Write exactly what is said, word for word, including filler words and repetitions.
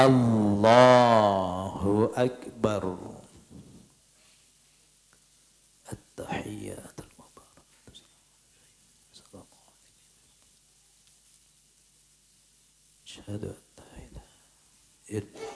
Allahu Akbar. At-tahiyyatul mubarakatuh. Assalamualaikum. Asyhadu an la ilaha illallah.